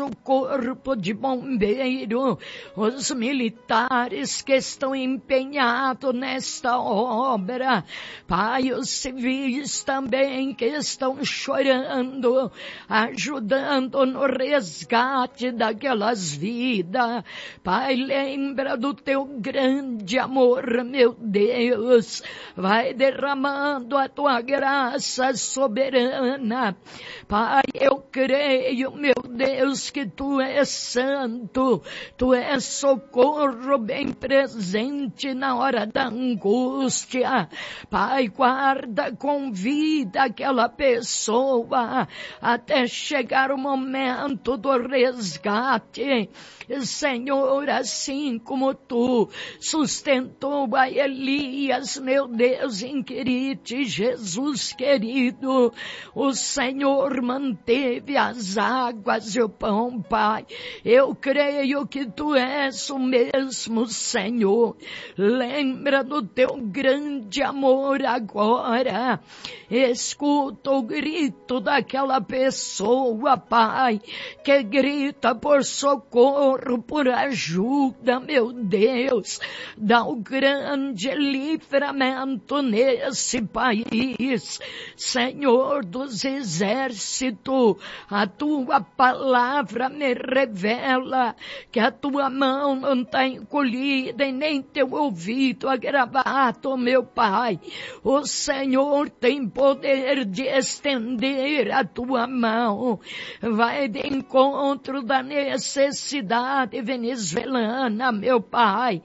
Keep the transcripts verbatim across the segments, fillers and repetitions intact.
o corpo de bombeiro, os militares que estão empenhados nesta obra, Pai, os civis também que estão chorando, ajudando no resgate daquelas vidas. Pai, lembra do teu grande amor, meu Deus, vai derramando a tua graça soberana. Pai, eu creio, meu Deus, que tu és santo, tu és socorro bem presente na hora da angústia. Pai, guarda com vida aquela pessoa até chegar o momento do resgate. Senhor, assim como tu sustentou a Elias, meu Deus, em Querite, Jesus querido, o Senhor manteve as águas e o pão, Pai. Eu creio que tu és o mesmo, Senhor. Lembra do teu grande amor agora. Escuta o grito daquela pessoa, Pai, que grita por socorro, por ajuda, meu Deus. Dá um grande livramento nesse país. Senhor dos exércitos, a tua palavra me revela que a tua mão não está encolhida e nem teu ouvido agravado, meu Pai. O Senhor tem poder de estender a tua mão. Vai de encontro da necessidade venezuelana, meu Pai.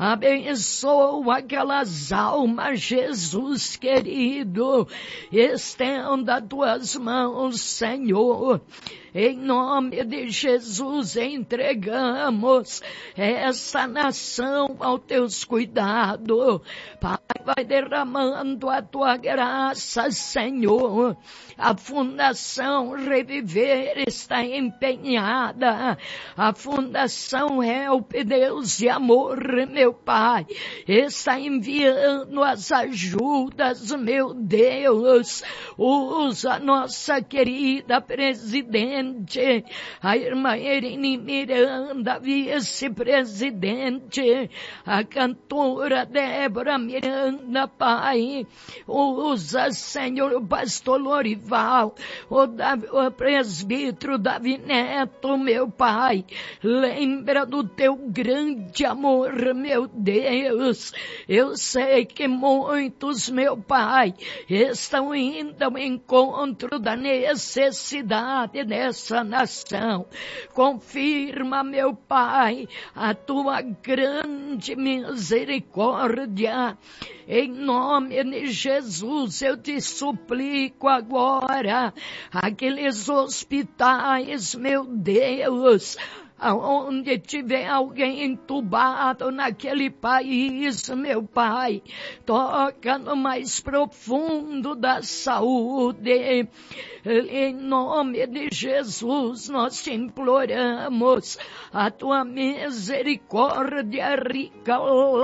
Abençoa aquelas almas, Jesus querido. Estenda tuas mãos, Senhor. Em nome de Jesus entregamos essa nação aos teus cuidados. Pai, vai derramando a tua graça, Senhor. A Fundação Reviver está empenhada. A Fundação Help, Deus de Amor, meu Pai, está enviando as ajudas, meu Deus. Usa nossa querida presidente, a irmã Irene Miranda, vice-presidente, a cantora Débora Miranda, Pai. Usa, Senhor, o pastor Lorival, o, Davi, o presbítero Davi Neto, meu Pai. Lembra do teu grande amor, meu Deus. Eu sei que muitos, meu Pai, estão indo ao encontro da necessidade dessa nação. Confirma, meu Pai, a tua grande misericórdia. Em nome de Jesus, eu te suplico agora, aqueles hospitais, meu Deus, aonde tiver alguém entubado naquele país, meu Pai, toca no mais profundo da saúde. Em nome de Jesus, nós te imploramos a tua misericórdia rica,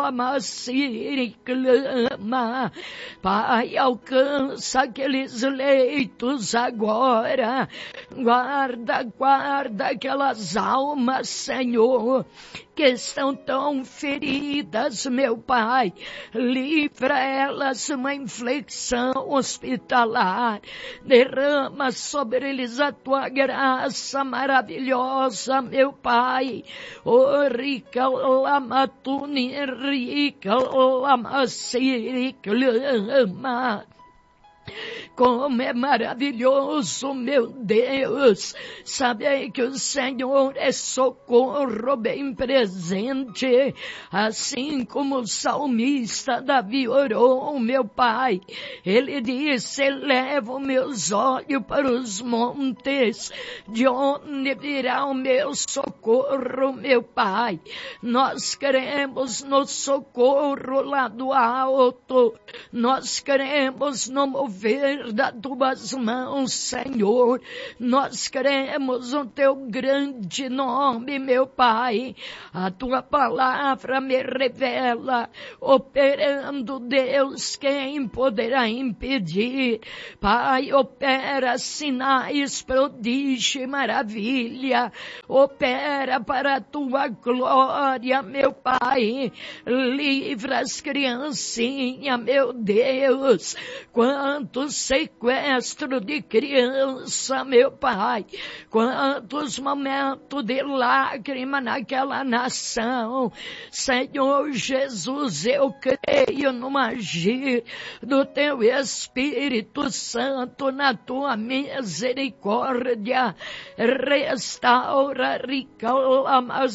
lama-se, clama. Pai, alcança aqueles leitos agora. Guarda, guarda aquelas almas, Senhor, que estão tão feridas, meu Pai. Livra elas uma infecção hospitalar. Derrama sobre eles a tua graça maravilhosa, meu Pai. Oh, rica lama tuni, rica lama siri, clama. Como é maravilhoso, meu Deus, saber que o Senhor é socorro bem presente, assim como o salmista Davi orou, meu Pai. Ele disse: elevo meus olhos para os montes, de onde virá o meu socorro, meu Pai. Nós queremos no socorro lá do alto, nós queremos no mover poder das tuas mãos, Senhor. Nós cremos no teu grande nome, meu Pai. A tua palavra me revela, operando, Deus, quem poderá impedir? Pai, opera sinais, prodígio e maravilha, opera para a tua glória, meu Pai. Livra as criancinhas, meu Deus. Quantos sequestros de criança, meu Pai. Quantos momentos de lágrima naquela nação. Senhor Jesus, eu creio no agir do teu Espírito Santo, na tua misericórdia. Restaura, reclama,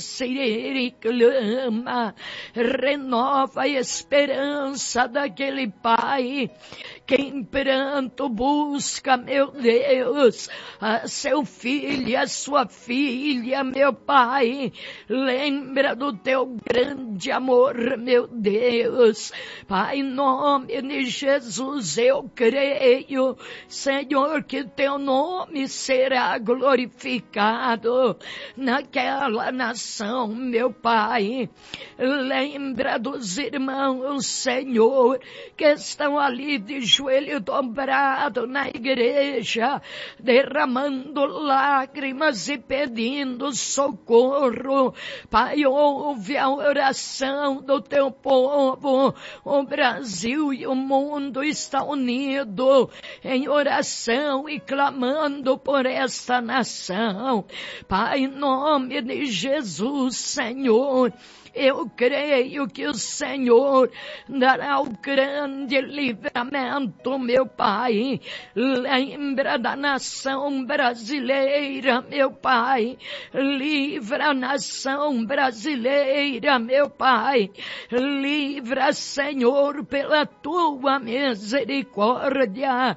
reclama, renova a esperança daquele pai que em pranto busca, meu Deus, a seu filho, a sua filha, meu Pai. Lembra do teu grande amor, meu Deus. Pai, em nome de Jesus, eu creio, Senhor, que teu nome será glorificado naquela nação, meu Pai. Lembra dos irmãos, Senhor, que estão ali de joelho dobrado na igreja, derramando lágrimas e pedindo socorro. Pai, ouve a oração do teu povo. O Brasil e o mundo estão unidos em oração e clamando por esta nação. Pai, em nome de Jesus, Senhor, eu creio que o Senhor dará o grande livramento, meu Pai. Lembra da nação brasileira, meu Pai. Livra a nação brasileira, meu Pai. Livra, Senhor, pela tua misericórdia.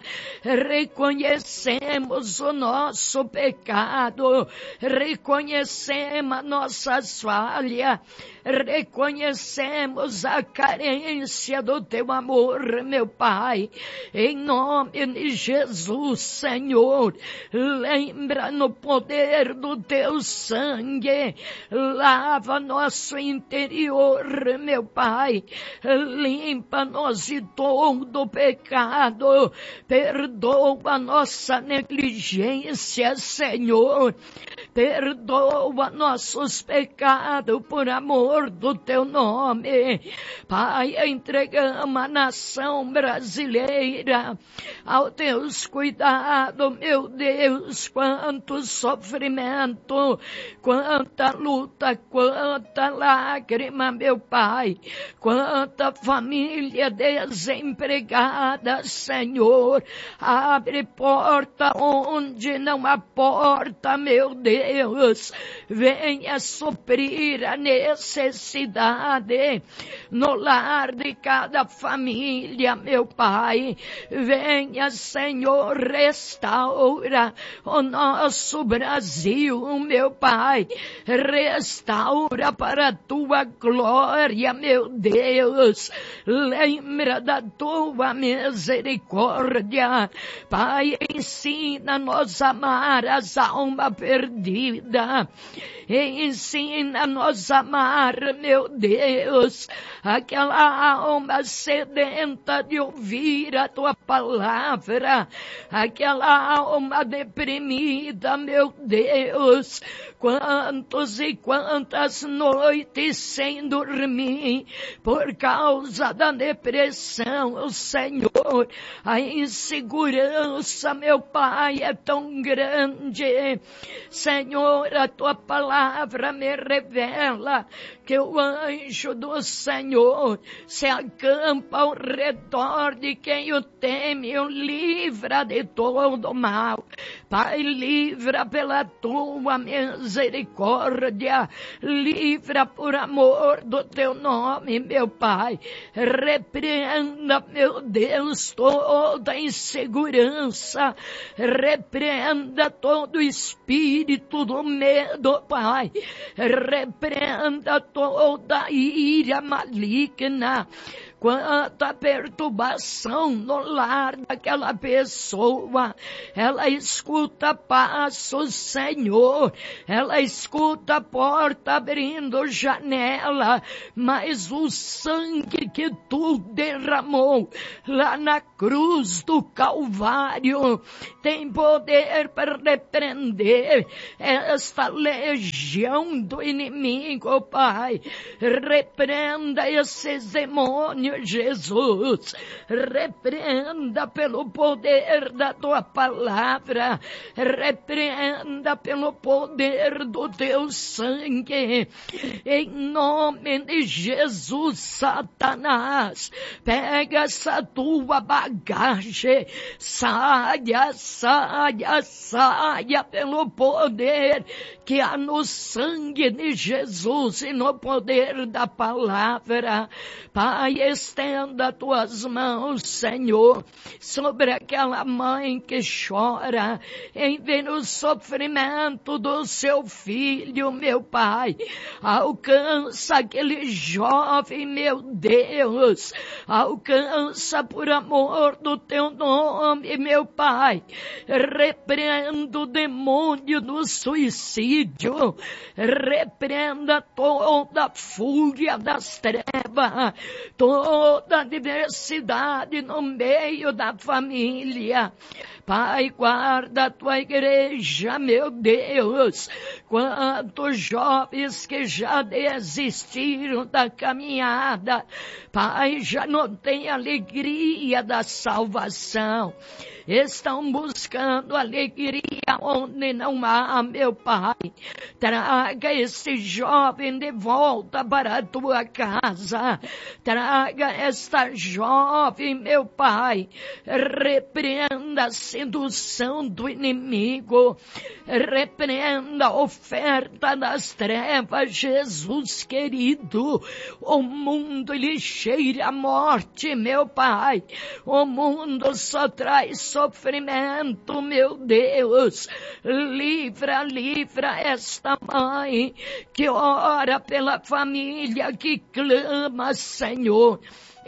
Reconhecemos o nosso pecado. Reconhecemos a nossas falhas. Reconhecemos a carência do teu amor, meu Pai. Em nome de Jesus, Senhor, lembra no poder do teu sangue. Lava nosso interior, meu Pai. Limpa-nos de todo pecado. Perdoa nossa negligência, Senhor. Perdoa nossos pecados por amor do teu nome. Pai, entregamos a nação brasileira aos teus cuidados, meu Deus. Quanto sofrimento, quanta luta, quanta lágrima, meu Pai. Quanta família desempregada, Senhor. Abre porta onde não há porta, meu Deus. Venha suprir a necessidade no lar de cada família, meu Pai. Venha, Senhor, restaura o nosso Brasil, meu Pai. Restaura para a tua glória, meu Deus. Lembra da tua misericórdia. Pai, ensina-nos a amar as almas perdidas. Ensina-nos a amar, meu Deus, aquela alma sedenta de ouvir a tua palavra, aquela alma deprimida, meu Deus. Quantos e quantas noites sem dormir por causa da depressão, Senhor. A insegurança, meu Pai, é tão grande. Senhor, a tua palavra me revela que o anjo do Senhor se acampa ao redor de quem o teme e o livra de todo mal. Pai, livra pela tua misericórdia, livra por amor do teu nome, meu Pai. Repreenda, meu Deus, toda insegurança, repreenda todo espírito do medo, Pai. Repreenda toda ira maligna. quanta perturbação no lar daquela pessoa. Ela escuta passos, Senhor, ela escuta a porta abrindo janela, mas o sangue que tu derramou lá na cruz do Calvário tem poder para repreender esta legião do inimigo, Pai. Repreenda esses demônios, Jesus. Repreenda pelo poder da tua palavra. Repreenda pelo poder do teu sangue. Em nome de Jesus, Satanás, pega essa tua bagagem, saia, saia, saia pelo poder que há no sangue de Jesus e no poder da palavra. Pai, estenda tuas mãos, Senhor, sobre aquela mãe que chora em ver o sofrimento do seu filho, meu Pai. Alcança aquele jovem, meu Deus, alcança por amor do teu nome, meu Pai. Repreenda o demônio do suicídio, repreenda toda a fúria das trevas, toda a diversidade no meio da família. Pai, guarda a tua igreja, meu Deus. Quantos jovens que já desistiram da caminhada, Pai, já não tem alegria da salvação. Estão buscando alegria onde não há, meu Pai. Traga esse jovem de volta para a tua casa. Traga esta jovem, meu Pai. Repreenda a sedução do inimigo. Repreenda a oferta das trevas, Jesus querido. O mundo lhe cheira a morte, meu Pai. O mundo só traz sofrimento, meu Deus. Livra, livra esta mãe que ora pela família, que clama, Senhor,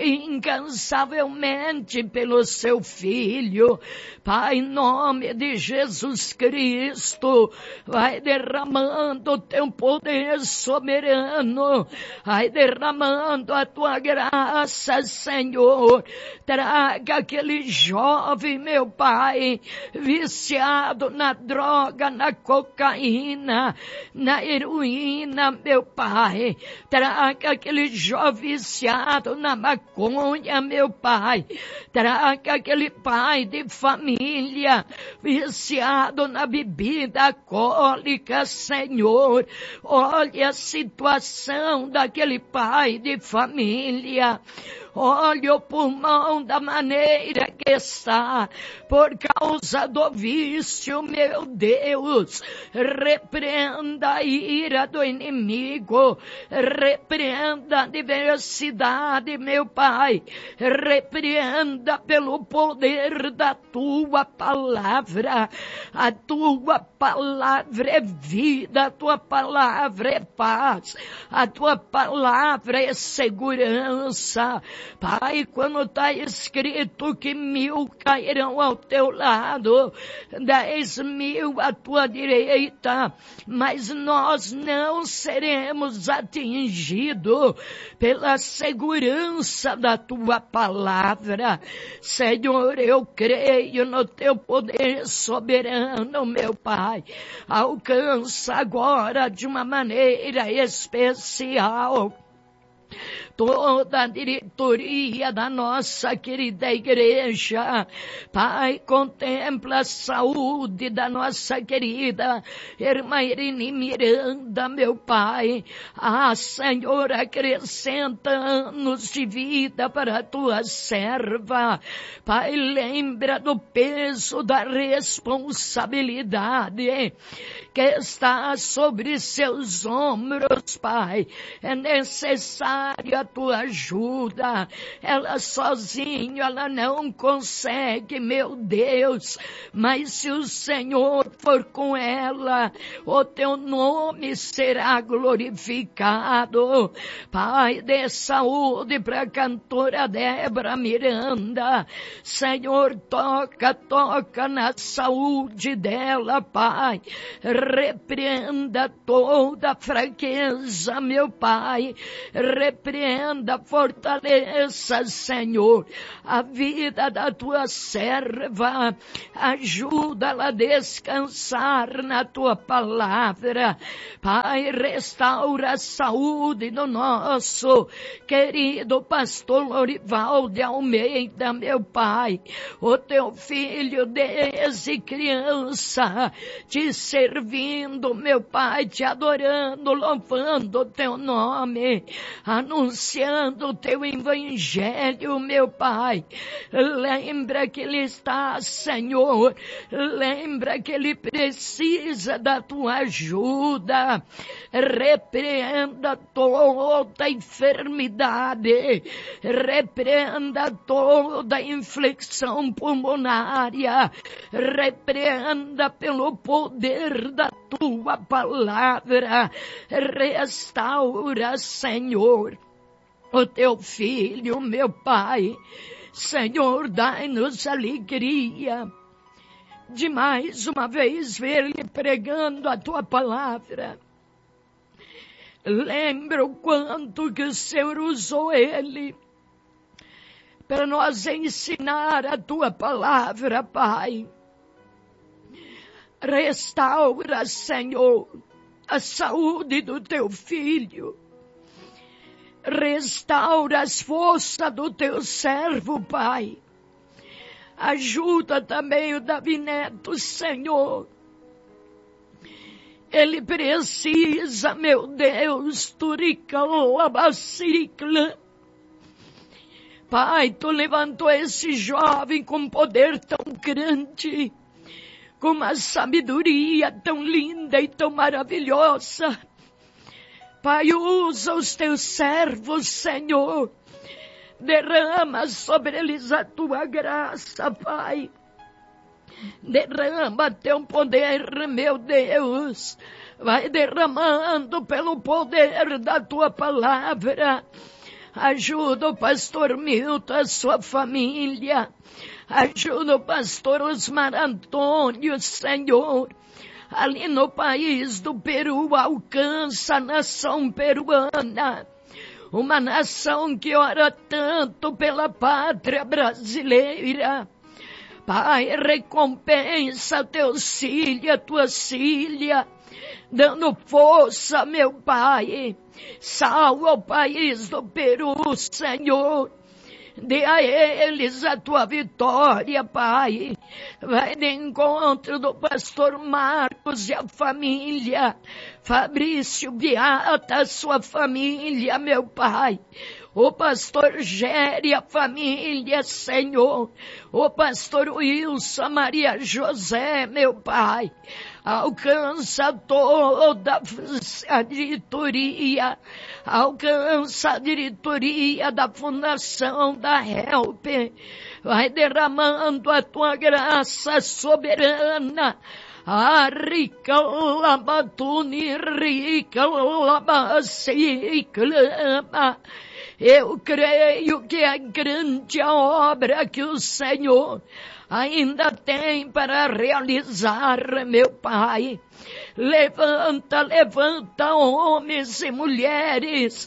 incansavelmente pelo seu filho. Pai, em nome de Jesus Cristo, vai derramando o teu poder soberano, vai derramando a tua graça, Senhor. Traga aquele jovem, meu Pai, viciado na droga, na cocaína, na heroína, meu Pai. Traga aquele jovem viciado na maconha, meu Pai. Traga aquele pai de família viciado na bebida alcoólica, Senhor. Olha a situação daquele pai de família. Olha o pulmão da maneira que está, por causa do vício, meu Deus. Repreenda a ira do inimigo, repreenda a diversidade, meu Pai. Repreenda pelo poder da tua palavra. A tua palavra é vida, a tua palavra é paz, a tua palavra é segurança. Pai, quando está escrito que mil cairão ao teu lado, dez mil à tua direita, mas nós não seremos atingidos pela segurança da tua palavra. Senhor, eu creio no teu poder soberano, meu Pai. Alcança agora de uma maneira especial toda a diretoria da nossa querida igreja. Pai, contempla a saúde da nossa querida irmã Irene Miranda, meu Pai. Ah, Senhor, acrescenta anos de vida para a tua serva. Pai, lembra do peso da responsabilidade que está sobre seus ombros, Pai. É necessário a da tua ajuda. Ela sozinha, ela não consegue, meu Deus, mas se o Senhor for com ela, o teu nome será glorificado. Pai, dê saúde para a cantora Débora Miranda. Senhor, toca, toca na saúde dela, Pai. Repreenda toda fraqueza, meu Pai. Repreenda, fortaleça, Senhor, a vida da tua serva. Ajuda-la a descansar na tua palavra. Pai, restaura a saúde do nosso querido pastor Lorival de Almeida, meu Pai. O teu filho desde criança te servindo, meu Pai, te adorando, louvando o teu nome, anunciando o teu evangelho, meu Pai. Lembra que ele está, Senhor, lembra que ele precisa da tua ajuda. Repreenda toda enfermidade, repreenda toda infecção pulmonária, repreenda pelo poder da tua palavra. Restaura, Senhor, o teu filho, meu Pai. Senhor, dai-nos alegria de mais uma vez ver ele pregando a tua palavra. Lembra o quanto que o Senhor usou ele para nós ensinar a tua palavra, Pai. Restaura, Senhor, a saúde do teu filho. Restaura as forças do teu servo, Pai. Ajuda também o Davi Neto, Senhor. Ele precisa, meu Deus, turicalabaciriclã. Pai, tu levantou esse jovem com poder tão grande, com uma sabedoria tão linda e tão maravilhosa. Pai, usa os teus servos, Senhor. Derrama sobre eles a tua graça, Pai. Derrama teu poder, meu Deus. Vai derramando pelo poder da tua palavra. Ajuda o pastor Milton, a sua família. Ajuda o pastor Osmar Antônio, Senhor. Ali no país do Peru, alcança a nação peruana. Uma nação que ora tanto pela pátria brasileira. Pai, recompensa teus filhos, tuas filhas, dando força, meu Pai. Salva o país do Peru, Senhor. Dê a eles a tua vitória, Pai. Vai de encontro do pastor Marcos e a família. Fabrício Beata, a sua família, meu Pai. O pastor Géry e a família, Senhor. O pastor Wilson, Maria José, meu Pai. Alcança toda a diretoria, alcança a diretoria da Fundação da Help. Vai derramando a tua graça soberana. A rica labatuni, rica labaci, clama. Eu creio que é grande a obra que o Senhor ainda tem para realizar, meu Pai. Levanta, levanta homens e mulheres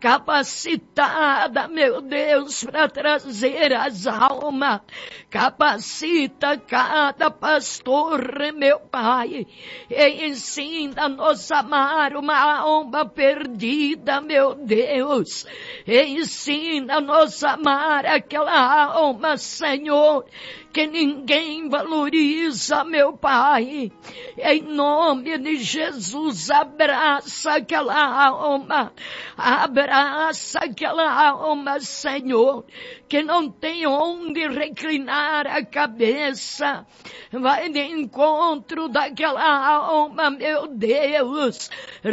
capacitada, meu Deus, para trazer as almas. Capacita cada pastor, meu Pai, e ensina-nos a amar uma alma perdida, meu Deus. E ensina-nos a amar aquela alma, Senhor, que ninguém valoriza, meu Pai. Em nome de Jesus, abraça aquela alma, abraça Abraça aquela alma, Senhor, que não tem onde reclinar a cabeça. Vai de encontro daquela alma, meu Deus.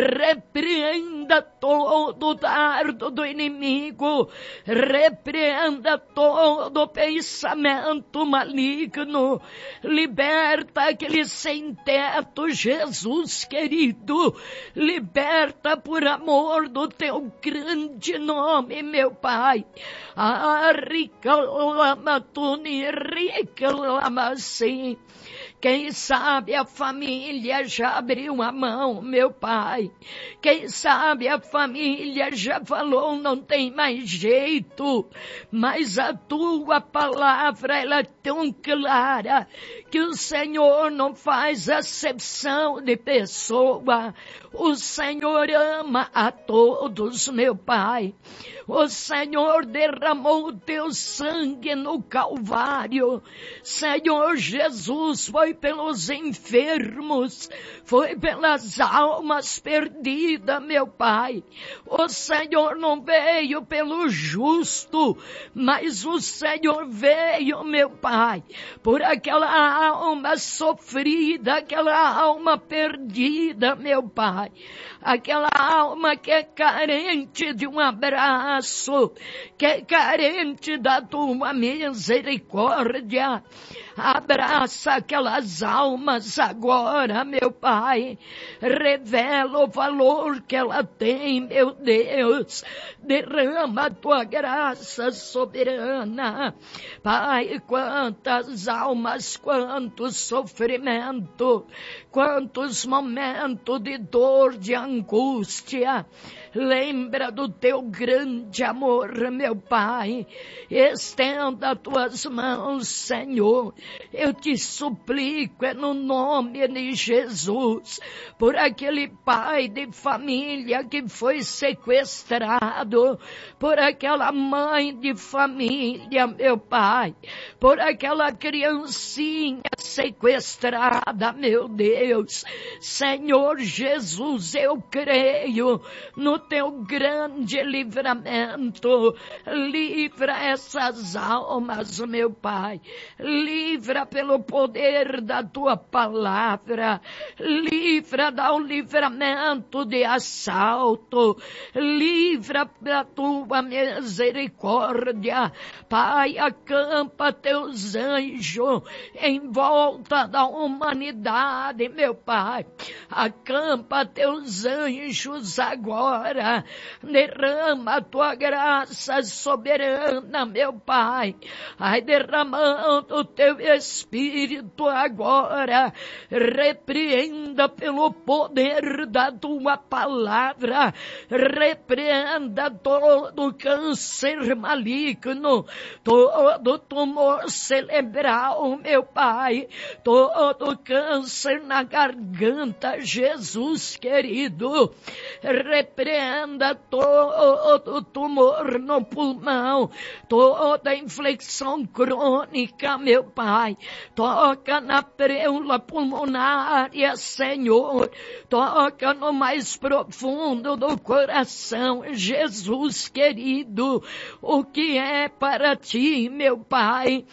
Repreenda todo o dardo do inimigo. Repreenda todo pensamento maligno. Liberta aquele sem teto, Jesus querido. Liberta por amor do teu grande nome, meu Pai. Ah, rica lama tuni, rica lama sim. Quem sabe a família já abriu a mão, meu Pai. Quem sabe a família já falou, não tem mais jeito. Mas a tua palavra, ela é tão clara, que o Senhor não faz acepção de pessoa. O Senhor ama a todos, meu Pai. O Senhor derramou o teu sangue no Calvário. Senhor Jesus, foi pelos enfermos, foi pelas almas perdidas, meu Pai. O Senhor não veio pelo justo, mas o Senhor veio, meu Pai, por aquela alma sofrida, aquela alma perdida, meu Pai. Aquela alma que é carente de um abraço, que é carente da tua misericórdia. Abraça aquelas almas agora, meu Pai. Revela o valor que ela tem, meu Deus. Derrama a tua graça soberana. Pai, quantas almas, quanto sofrimento, quantos momentos de dor, de angústia. Lembra do teu grande amor, meu Pai. Estenda as tuas mãos, Senhor. Eu te suplico, é no nome de Jesus, por aquele pai de família que foi sequestrado, por aquela mãe de família, meu Pai, por aquela criancinha sequestrada, meu Deus. Senhor Jesus, eu creio no teu grande livramento. Livra essas almas, meu Pai. Livra pelo poder da tua palavra. Livra, dá o livramento de assalto. Livra pela tua misericórdia. Pai, acampa teus anjos em volta da humanidade, meu Pai. Acampa teus anjos agora. Derrama a tua graça soberana, meu Pai. Ai, derramando o teu Espírito agora. Repreenda pelo poder da tua palavra. Repreenda todo câncer maligno, todo tumor cerebral, meu Pai, todo câncer na garganta, Jesus querido. Repreenda todo tumor no pulmão, toda infecção crônica, meu Pai. Toca na preula pulmonária, Senhor. Toca no mais profundo do coração, Jesus querido. O que é para ti, meu Pai?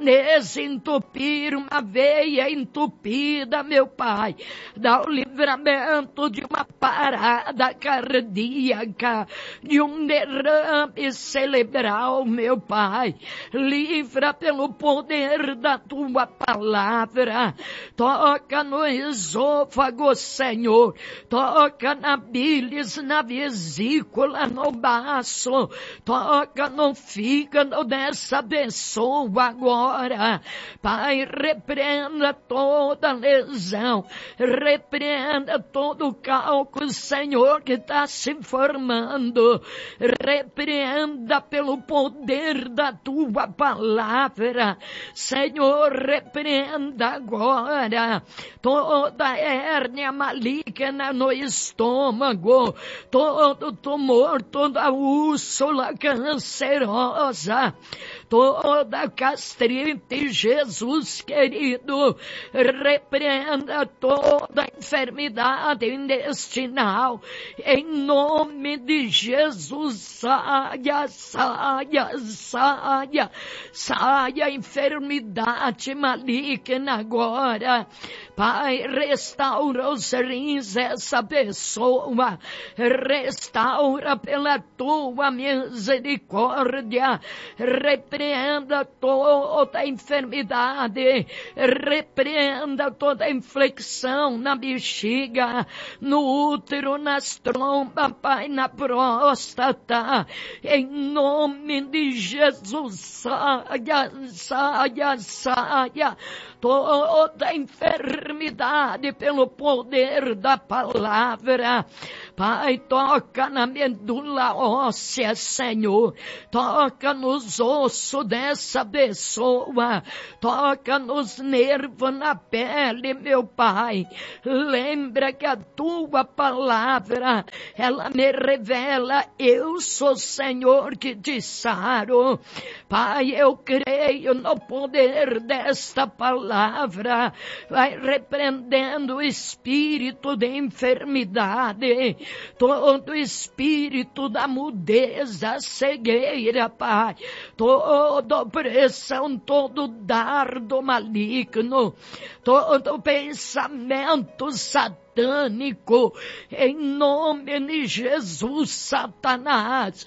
Desentupir uma veia entupida, meu Pai. Dá o livramento de uma parada cardíaca, de um derrame cerebral, meu Pai. Livra pelo poder da tua palavra. Toca no esôfago, Senhor. Toca na bilis, na vesícula, no baço. Toca no fígado dessa pessoa agora. Pai, repreenda toda lesão. Repreenda todo o cálculo, Senhor, que está se formando. Repreenda pelo poder da tua palavra. Senhor, repreenda agora toda hérnia maligna no estômago, todo tumor, todo toda úrsula cancerosa, toda gastrite, Jesus querido, repreenda toda enfermidade intestinal, em nome de Jesus, saia, saia, saia, saia enfermidade maligna agora. Pai, restaura os rins dessa pessoa, restaura pela tua misericórdia, repreenda toda enfermidade, repreenda toda inflexão na bexiga, no útero, nas trompas, Pai, na próstata, em nome de Jesus, saia, saia, saia, toda enfermidade pelo poder da palavra. Pai, toca na medula óssea, Senhor, toca nos ossos dessa pessoa, toca nos nervos, na pele, meu Pai. Lembra que a tua palavra, ela me revela, eu sou o Senhor que te saro. Pai, eu creio no poder desta palavra. Vai repreendendo o espírito de enfermidade, todo espírito da mudez, da cegueira, Pai, toda opressão, todo dardo maligno, todo pensamento satânico, em nome de Jesus, Satanás,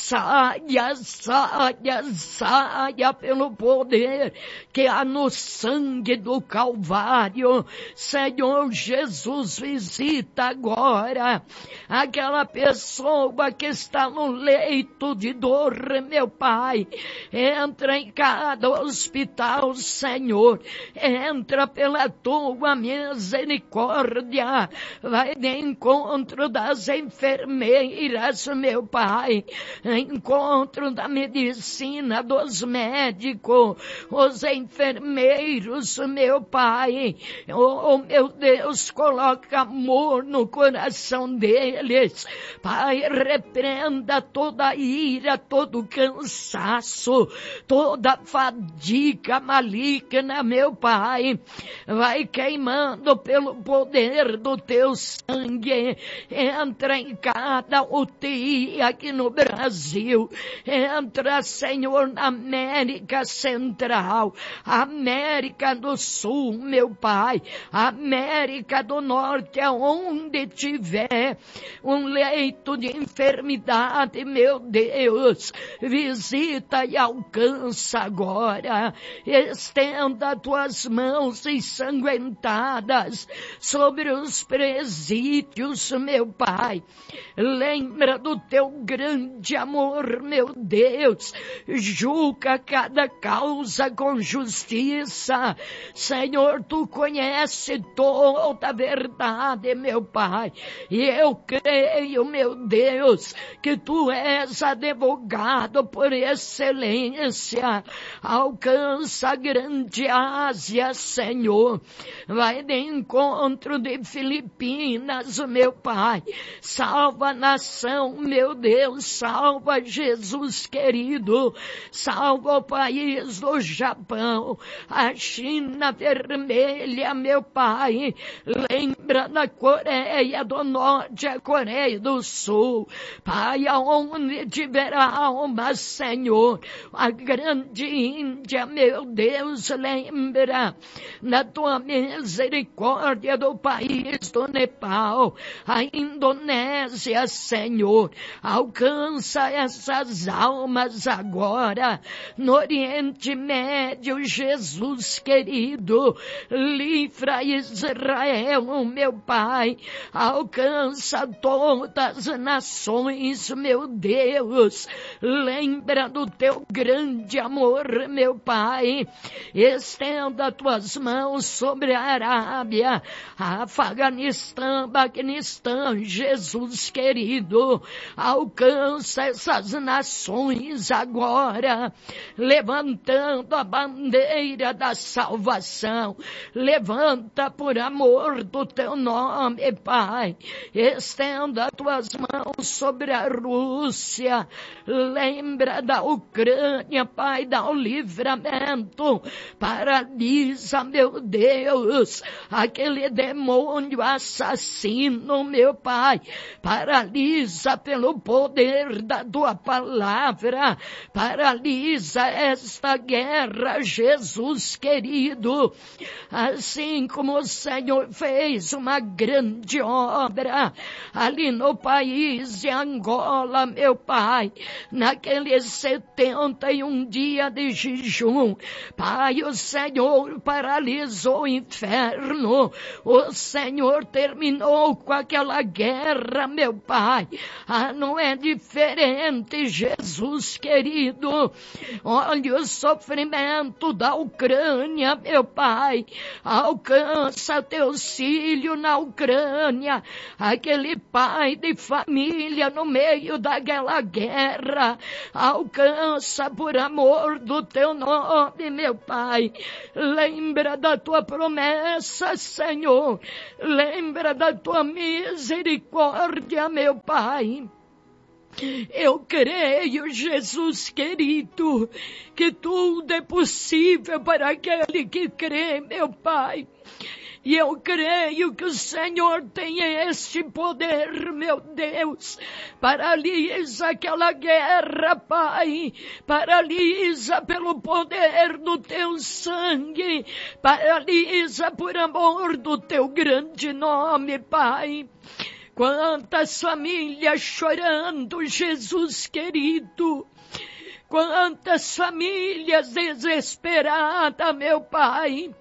saia, saia, saia pelo poder que há no sangue do Calvário. Senhor Jesus, visita agora aquela pessoa que está no leito de dor, meu Pai. Entra em cada hospital, Senhor, entra pela tua misericórdia, vai de encontro das enfermeiras, meu Pai, encontro da medicina, dos médicos, os enfermeiros, meu Pai. Oh, meu Deus, coloca amor no coração deles. Pai, repreenda toda ira, todo cansaço, toda fadiga maligna, meu Pai. Vai queimando pelo poder do teu sangue. Entra em cada U T I aqui no Brasil. Entra, Senhor, na América Central, América do Sul, meu Pai, América do Norte, aonde tiver um leito de enfermidade, meu Deus, visita e alcança agora. Estenda tuas mãos ensanguentadas sobre os presídios, meu Pai. Lembra do teu grande amor, meu Deus. Julga cada causa com justiça. Senhor, tu conheces toda a verdade, meu Pai. E eu creio, meu Deus, que tu és advogado por excelência. Alcança a grande Ásia, Senhor. Vai de encontro de Filipinas, meu Pai. Salva a nação, meu Deus. Salva Jesus querido. Salva o país do Japão, a China vermelha, meu Pai. Lembra da Coreia do Norte, a Coreia do Sul. Pai, aonde tiver alma, Senhor, a grande Índia, meu Deus, lembra da tua misericórdia do país do Nepal, a Indonésia, Senhor. Alcança essas almas agora no Oriente Médio, Jesus querido. Livra Israel, meu Pai. Alcança todas as nações, meu Deus. Lembra do teu grande amor, meu Pai. Estenda tuas mãos sobre a Arábia, Afeganistão, Afeganistão, Paquistão, Jesus querido, alcança essas nações agora, levantando a bandeira da salvação, levanta por amor do teu nome, Pai, estenda as tuas mãos sobre a Rússia, lembra da Ucrânia, Pai, dá o livramento, paralisa, meu Deus, aquele demônio assassino, meu Pai, paralisa pelo poder da tua palavra, paralisa esta guerra, Jesus querido, assim como o Senhor fez uma grande obra ali no país de Angola, meu Pai, naqueles setenta e um dias de jejum, Pai, o Senhor paralisou o inferno, o Senhor terminou com aquela guerra, meu Pai. Ah, não é diferente, Jesus querido. Olha o sofrimento da Ucrânia, meu Pai. Alcança teus filhos na Ucrânia, aquele pai de família no meio daquela guerra. Alcança por amor do teu nome, meu Pai. Lembra da tua promessa, Senhor. Lembra da tua misericórdia, meu Pai. Eu creio, Jesus querido, que tudo é possível para aquele que crê, meu Pai. E eu creio que o Senhor tem este poder, meu Deus. Paralisa aquela guerra, Pai. Paralisa pelo poder do teu sangue. Paralisa por amor do teu grande nome, Pai. Quantas famílias chorando, Jesus querido. Quantas famílias desesperadas, meu Pai.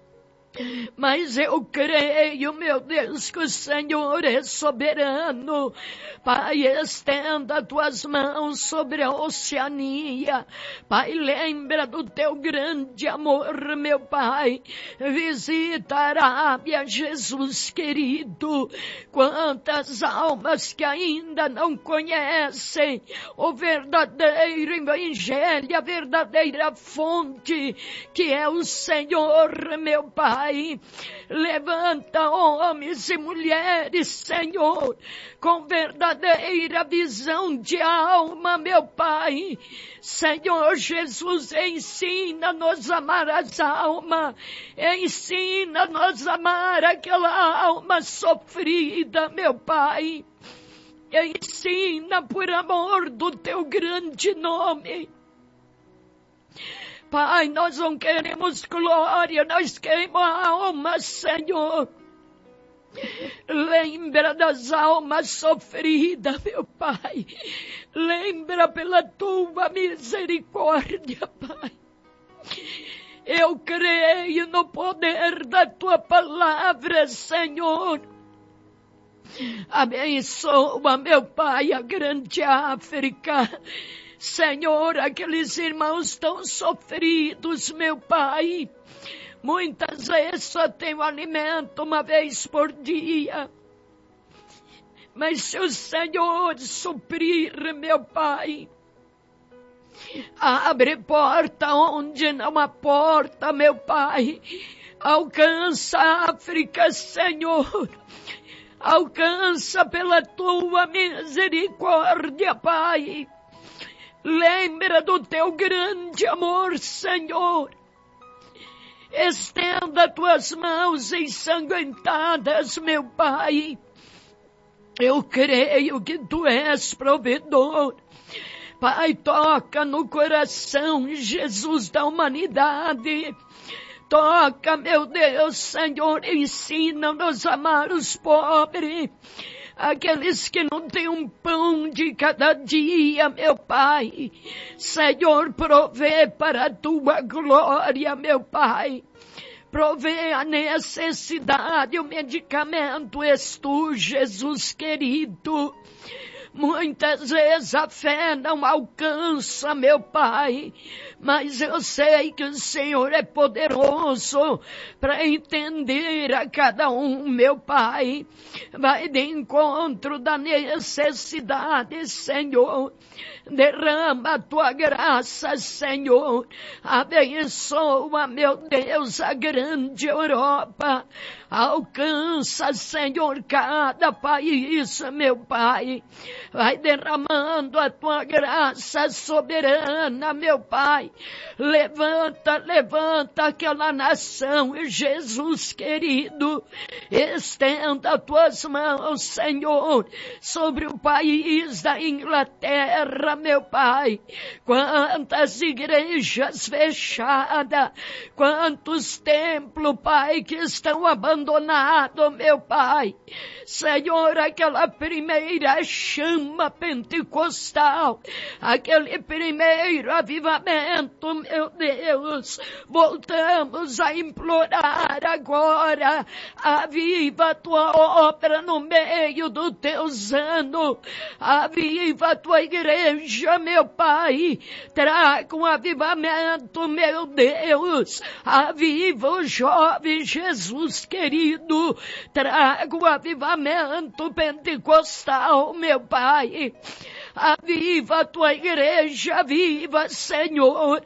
Mas eu creio, meu Deus, que o Senhor é soberano. Pai, estenda tuas mãos sobre a Oceania. Pai, lembra do teu grande amor, meu Pai. Visita a Arábia, Jesus querido. Quantas almas que ainda não conhecem o verdadeiro evangelho, a verdadeira fonte, que é o Senhor, meu Pai. Pai, levanta homens e mulheres, Senhor, com verdadeira visão de alma, meu Pai. Senhor Jesus, ensina-nos a amar as almas, ensina-nos a amar aquela alma sofrida, meu Pai. Ensina por amor do teu grande nome. Pai, nós não queremos glória, nós queremos a alma, Senhor. Lembra das almas sofridas, meu Pai. Lembra pela tua misericórdia, Pai. Eu creio no poder da tua palavra, Senhor. Abençoa, meu Pai, a grande África. Senhor, aqueles irmãos tão sofridos, meu Pai. Muitas vezes só tem o alimento uma vez por dia. Mas se o Senhor suprir, meu Pai, abre porta onde não há porta, meu Pai. Alcança a África, Senhor. Alcança pela tua misericórdia, Pai. Lembra do teu grande amor, Senhor. Estenda tuas mãos ensanguentadas, meu Pai. Eu creio que tu és provedor. Pai, toca no coração, Jesus, da humanidade. Toca, meu Deus, Senhor, ensina-nos a amar os pobres. Aqueles que não têm um pão de cada dia, meu Pai. Senhor, provê para a tua glória, meu Pai. Provê a necessidade, o medicamento és tu, Jesus querido. Muitas vezes a fé não alcança, meu Pai, mas eu sei que o Senhor é poderoso para entender a cada um, meu Pai. Vai de encontro da necessidade, Senhor. Derrama a tua graça, Senhor. Abençoa, meu Deus, a grande Europa. Alcança, Senhor, cada país, meu Pai. Vai derramando a tua graça soberana, meu Pai. Levanta, levanta aquela nação, Jesus querido. Estenda as tuas mãos, Senhor, sobre o país da Inglaterra, meu Pai. Quantas igrejas fechadas, quantos templos, Pai, que estão abandonados, meu Pai. Senhor, aquela primeira chama pentecostal, aquele primeiro avivamento, meu Deus, voltamos a implorar agora, aviva a tua obra no meio do teu anos, aviva a tua igreja, meu Pai, traga um avivamento, meu Deus, aviva o jovem Jesus querido, traga um avivamento pentecostal, meu Pai. Aviva a tua igreja, aviva, Senhor,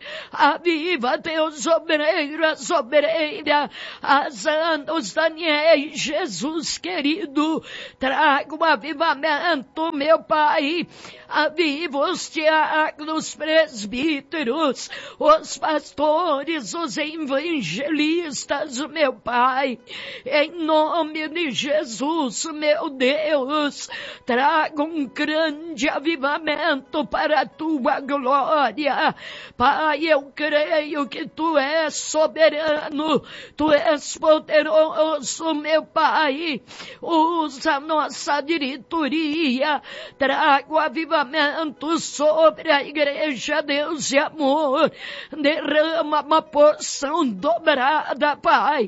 aviva teus obreiros, obreiras, as Anos, Daniel, Jesus querido, traga um avivamento, meu Pai, aviva os diáconos, presbíteros, os pastores, os evangelistas, meu Pai, em nome de Jesus, meu Deus, traga um grande avivamento para a tua glória. Pai, eu creio que tu és soberano, tu és poderoso, meu Pai. Usa a nossa diretoria, traga o avivamento sobre a igreja, Deus e amor. Derrama uma porção dobrada, Pai.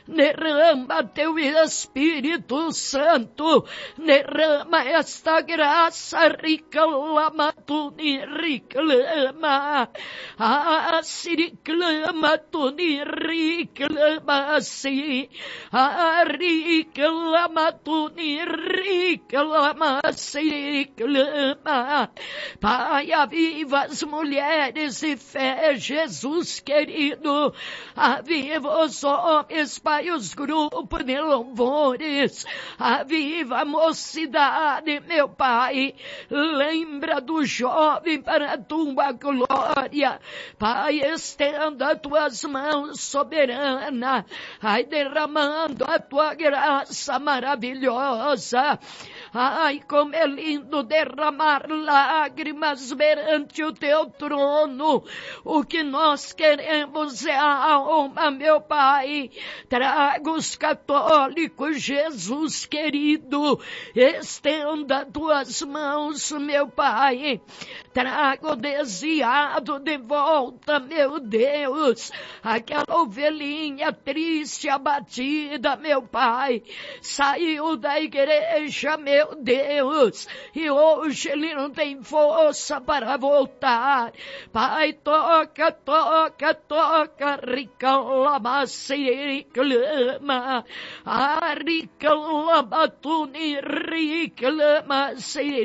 Derrama teu Espírito Santo, derrama esta graça rica. Reclama, tu ni reclama, ah, se reclama, tu ni reclama, se, ah, reclama, tu ni reclama, se reclama. Pai, aviva as mulheres de fé, Jesus querido, aviva os homens, Pai, os grupos de louvores, aviva a mocidade, meu Pai. Lembra do jovem para a tua glória. Pai, estenda as tuas mãos soberana, ai, derramando a tua graça maravilhosa. Ai, como é lindo derramar lágrimas perante o teu trono. O que nós queremos é a alma, meu Pai. Traga os católicos, Jesus querido. Estenda as tuas mãos, meu Pai. Traga o desviado de volta, meu Deus. Aquela ovelhinha triste, abatida, meu Pai. Saiu da igreja, meu Deus. E hoje ele não tem força para voltar. Pai, toca, toca, toca. Ricalama, sericlama. Ah, ricalama, tuni, riclama,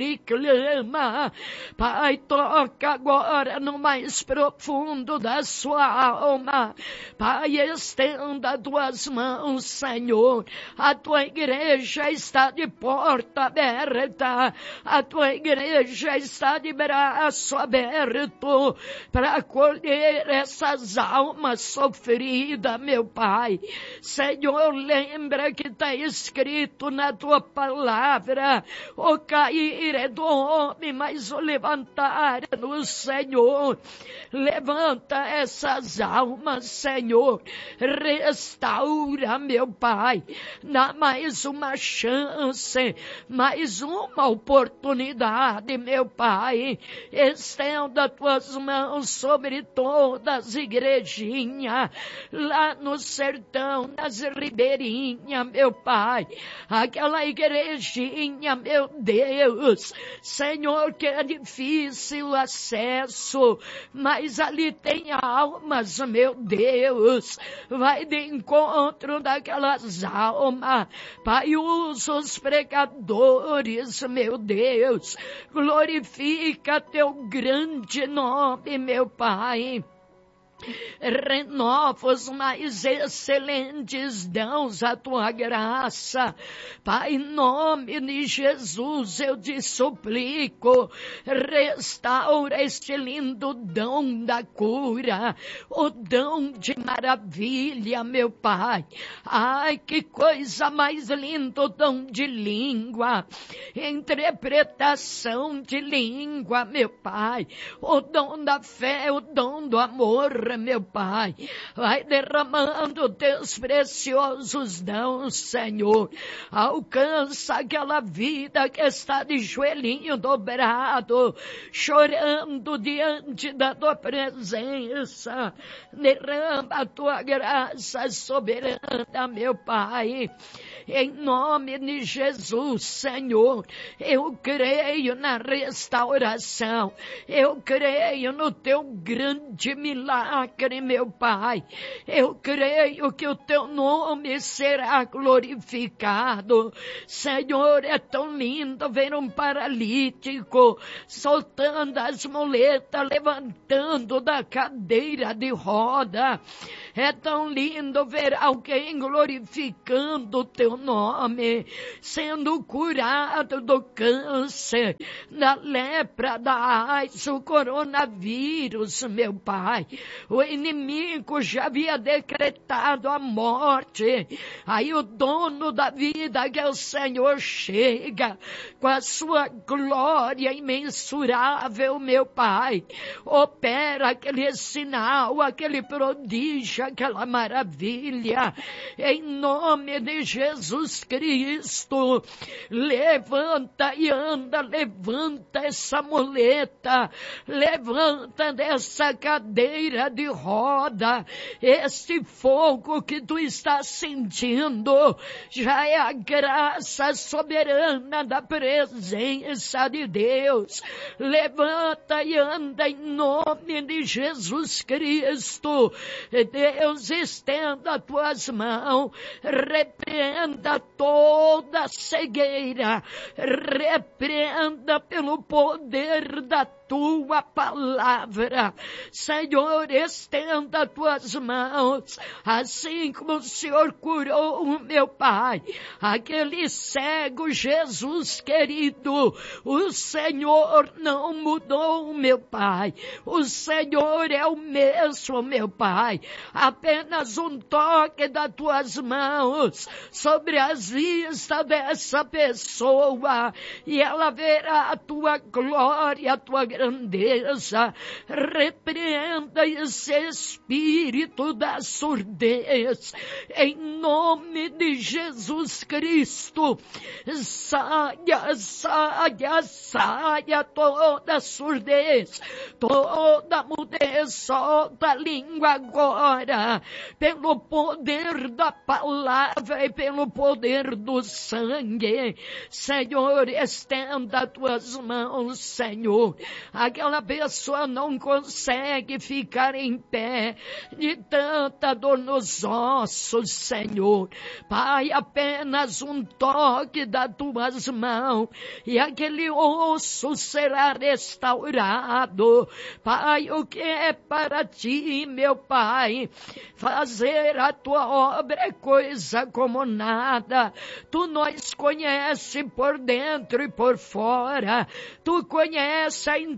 sericlama. Pai, toca agora no mais profundo da sua alma. Pai, estenda as tuas mãos, Senhor. A tua igreja está de porta aberta. A tua igreja está de braço aberto para acolher essas almas sofridas, meu Pai. Senhor, lembra que está escrito na tua palavra: o cair é do homem, mas o levantar é do Senhor. Levanta essas almas, Senhor. Restaura, meu Pai. Dá mais uma chance, mais uma oportunidade, meu Pai. Estenda tuas mãos sobre todas as igrejinhas, lá no sertão, nas ribeirinhas, meu Pai. Aquela igrejinha, meu Deus, Senhor, que é difícil o acesso, mas ali tem almas, meu Deus. Vai de encontro daquelas almas, Pai, usa os pregadores, meu Deus. Glorifica teu grande nome, meu Pai. Renova os mais excelentes dons a tua graça, Pai, em nome de Jesus eu te suplico, restaura este lindo dom da cura, o dom de maravilha, meu Pai. Ai, que coisa mais linda, o dom de língua, interpretação de língua, meu Pai, o dom da fé, o dom do amor, meu Pai. Vai derramando teus preciosos dons, Senhor. Alcança aquela vida que está de joelhinho dobrado, chorando diante da tua presença. Derrama a tua graça soberana, meu Pai. Em nome de Jesus, Senhor, eu creio na restauração, eu creio no teu grande milagre, meu Pai. Eu creio que o teu nome será glorificado. Senhor, é tão lindo ver um paralítico soltando as muletas, levantando da cadeira de roda. É tão lindo ver alguém glorificando o teu nome, sendo curado do câncer, da lepra, da AIDS, o coronavírus, meu Pai. O inimigo já havia decretado a morte. Aí o dono da vida, que é o Senhor, chega com a sua glória imensurável, meu Pai. Opera aquele sinal, aquele prodígio, aquela maravilha. Em nome de Jesus Cristo, levanta e anda, levanta essa muleta, levanta dessa cadeira de roda. Esse fogo que tu estás sentindo já é a graça soberana da presença de Deus. Levanta e anda em nome de Jesus Cristo. Deus, estenda as tuas mãos, repreenda toda cegueira, repreenda pelo poder da tua palavra. Senhor, estenda as tuas mãos, assim como o Senhor curou o meu Pai, aquele cego, Jesus querido. O Senhor não mudou, meu Pai. O Senhor é o mesmo, meu Pai. Apenas um toque das tuas mãos sobre as vistas dessa pessoa e ela verá a tua glória, a tua grandeza. Repreenda esse espírito da surdez em nome de Jesus Cristo. Saia, saia, saia toda surdez, toda mudez, solta a língua agora, pelo poder da palavra e pelo poder do sangue. Senhor, estenda as tuas mãos, Senhor. Aquela pessoa não consegue ficar em pé de tanta dor nos ossos, Senhor. Pai, apenas um toque das tuas mãos e aquele osso será restaurado. Pai, o que é para ti, meu Pai? Fazer a tua obra é coisa como nada. Tu nos conhece por dentro e por fora. Tu conhece a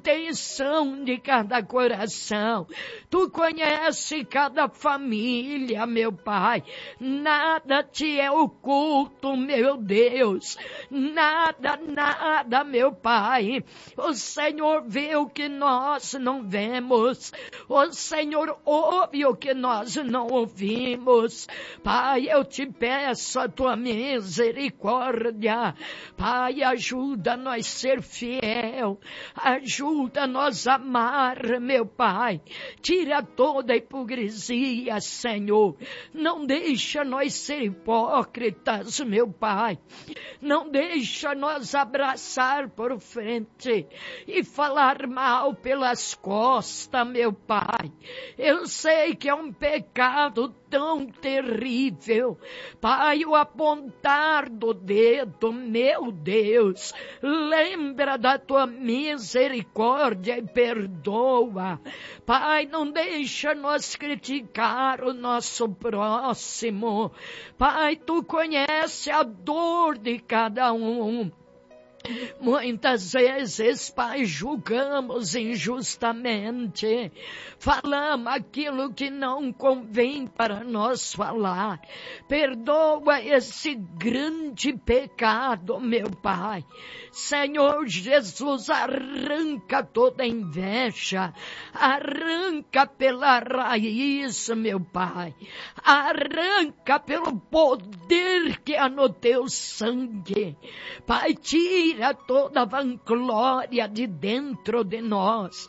intenção de cada coração. Tu conhece cada família, meu Pai. Nada te é oculto, meu Deus. Nada, nada, meu Pai. O Senhor vê o que nós não vemos. O Senhor ouve o que nós não ouvimos. Pai, eu te peço a tua misericórdia. Pai, ajuda-nos a ser fiel. Ajuda-nos a amar, meu Pai. Tira toda a hipocrisia, Senhor. Não deixa nós ser hipócritas, meu Pai. Não deixa nós abraçar por frente e falar mal pelas costas, meu Pai. Eu sei que é um pecado tão terrível. Pai, o apontar do dedo, meu Deus, lembra da tua misericórdia e perdoa. Pai, não deixa nós criticar o nosso próximo. Pai, tu conhece a dor de cada um. Muitas vezes, Pai, julgamos injustamente, falamos aquilo que não convém para nós falar. Perdoa esse grande pecado, meu Pai. Senhor Jesus, arranca toda inveja, arranca pela raiz, meu Pai, arranca pelo poder que há no teu sangue. Pai, tira toda a vanglória de dentro de nós.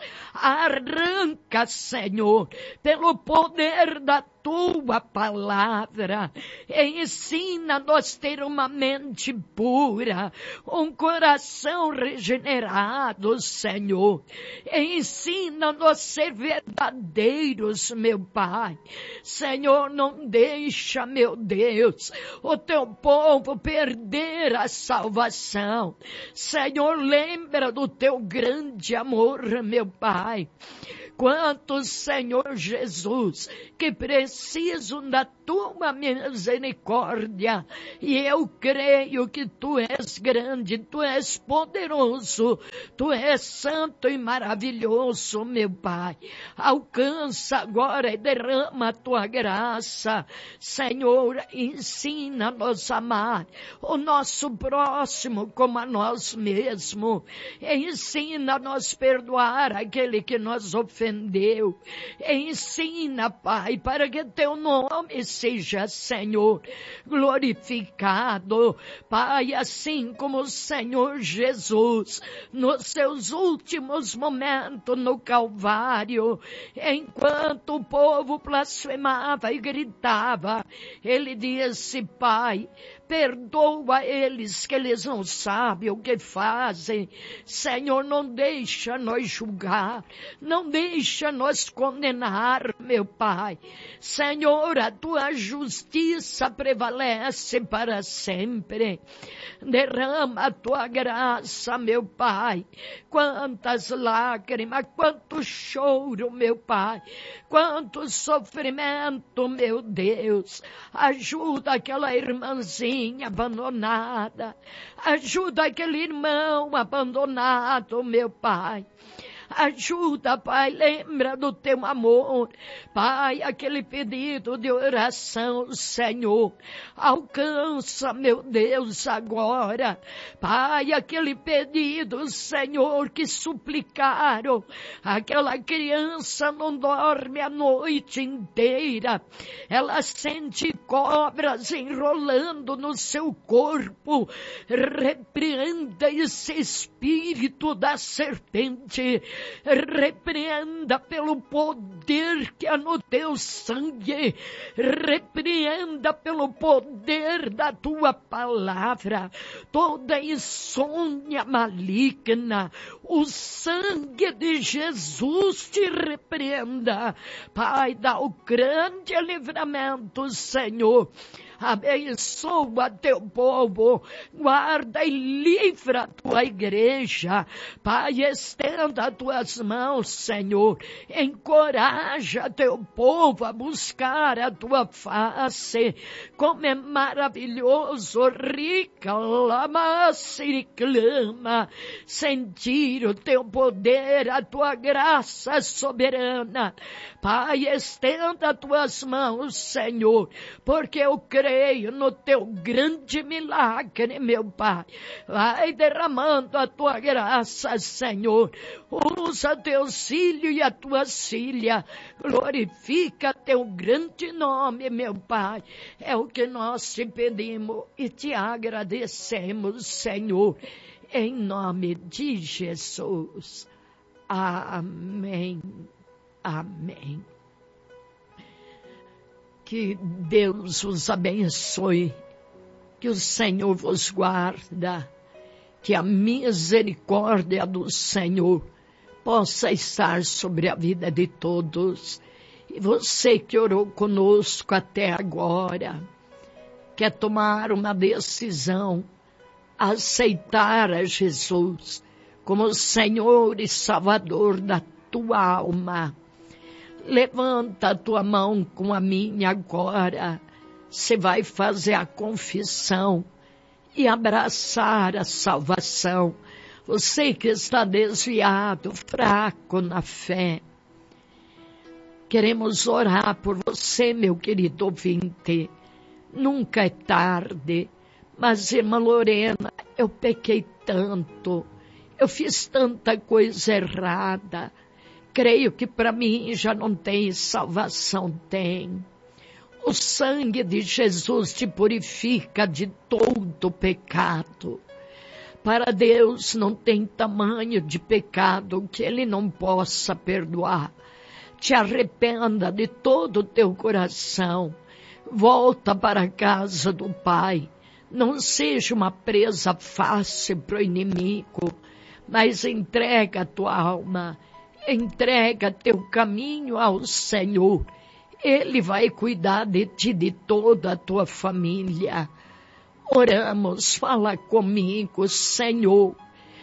Arranca, Senhor, pelo poder da tua palavra. Ensina-nos a ter uma mente pura, um coração regenerado, Senhor. Ensina-nos a ser verdadeiros, meu Pai. Senhor, não deixa, meu Deus, o teu povo perder a salvação. Senhor, lembra do teu grande amor, meu Pai. Quantos, Senhor Jesus, que precisam da tua misericórdia, e eu creio que tu és grande, tu és poderoso, tu és santo e maravilhoso, meu Pai. Alcança agora e derrama a tua graça. Senhor, ensina-nos a amar o nosso próximo como a nós mesmos. Ensina-nos a perdoar aquele que nos ofendeu. Ensina, Pai, para que teu nome seja, Senhor, glorificado. Pai, assim como o Senhor Jesus, nos seus últimos momentos no Calvário, enquanto o povo blasfemava e gritava, ele disse: Pai, perdoa eles, que eles não sabem o que fazem. Senhor, não deixa nós julgar, não deixa nós condenar, meu Pai. Senhor, a tua justiça prevalece para sempre. Derrama a tua graça, meu Pai. Quantas lágrimas, quanto choro, meu Pai. Quanto sofrimento, meu Deus. Ajuda aquela irmãzinha abandonada. Ajuda aquele irmão abandonado, meu Pai. Ajuda, Pai, lembra do teu amor. Pai, aquele pedido de oração, Senhor, alcança, meu Deus, agora. Pai, aquele pedido, Senhor, que suplicaram. Aquela criança não dorme a noite inteira. Ela sente cobras enrolando no seu corpo. Repreenda esse espírito da serpente. Repreenda pelo poder que há no teu sangue. Repreenda pelo poder da tua palavra toda insônia maligna. O sangue de Jesus te repreenda. Pai, dá o grande livramento, Senhor, Abençoa teu povo, guarda e livra a tua igreja. Pai, estenda as tuas mãos, Senhor, encoraja teu povo a buscar a tua face. Como é maravilhoso, rica, lama, se clama, sentir o teu poder, a tua graça soberana. Pai, estenda as tuas mãos, Senhor, porque eu creio no teu grande milagre, meu Pai. Vai derramando a tua graça, Senhor. Usa teus filhos e a tua filha. Glorifica teu grande nome, meu Pai. É o que nós te pedimos e te agradecemos, Senhor. Em nome de Jesus. Amém. Amém. Que Deus os abençoe, que o Senhor vos guarda, que a misericórdia do Senhor possa estar sobre a vida de todos. E você que orou conosco até agora, quer tomar uma decisão, aceitar a Jesus como Senhor e Salvador da tua alma, levanta a tua mão com a minha agora. Você vai fazer a confissão e abraçar a salvação. Você que está desviado, fraco na fé, queremos orar por você, meu querido ouvinte. Nunca é tarde. Mas, irmã Lorena, eu pequei tanto, eu fiz tanta coisa errada. Creio que para mim já não tem salvação. Tem. O sangue de Jesus te purifica de todo pecado. Para Deus não tem tamanho de pecado que Ele não possa perdoar. Te arrependa de todo o teu coração. Volta para a casa do Pai. Não seja uma presa fácil para o inimigo, mas entrega a tua alma. Entrega teu caminho ao Senhor. Ele vai cuidar de ti, de toda a tua família. Oramos, fala comigo, Senhor.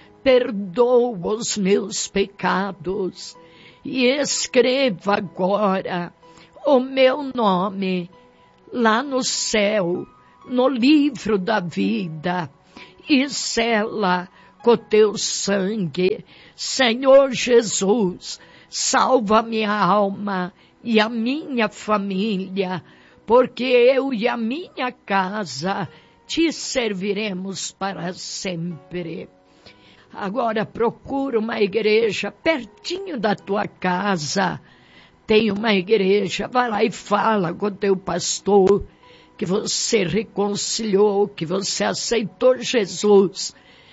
Perdoa os meus pecados e escreva agora o meu nome lá no céu, no livro da vida, e sela com teu sangue. Senhor Jesus, salva minha alma e a minha família, porque eu e a minha casa te serviremos para sempre. Agora procura uma igreja pertinho da tua casa. Tem uma igreja, vai lá e fala com o teu pastor que você reconciliou, que você aceitou Jesus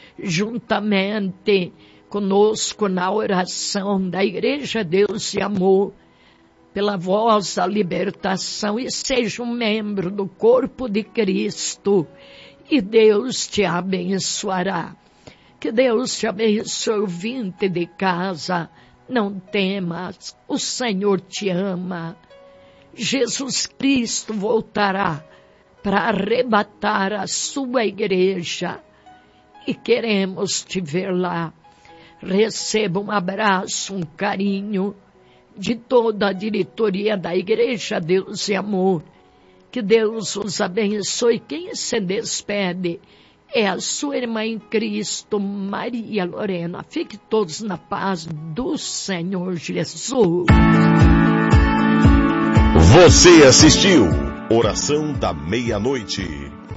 juntamente conosco na oração da Igreja Deus e Amor, pela vossa libertação, e seja um membro do corpo de Cristo, e Deus te abençoará. Que Deus te abençoe, ouvinte de casa. Não temas, o Senhor te ama. Jesus Cristo voltará para arrebatar a sua igreja e queremos te ver lá. Receba um abraço, um carinho de toda a diretoria da Igreja Deus e Amor. Que Deus os abençoe. Quem se despede é a sua irmã em Cristo, Maria Lorena. Fique todos na paz do Senhor Jesus. Você assistiu Oração da Meia-Noite.